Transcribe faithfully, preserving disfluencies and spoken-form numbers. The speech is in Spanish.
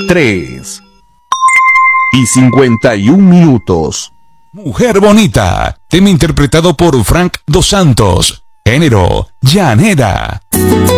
tres y cincuenta y un minutos. Mujer Bonita, tema interpretado por Frank Dos Santos, género llanera.